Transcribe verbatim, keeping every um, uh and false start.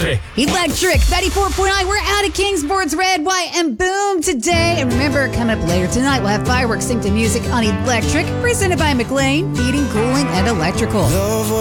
Electric. Electric, ninety-four point nine. We're out of Kingsport's Red, White, and Boom today. And remember, coming up later tonight, we'll have fireworks synced to music on Electric, presented by McLean, Heating, Cooling, and Electrical.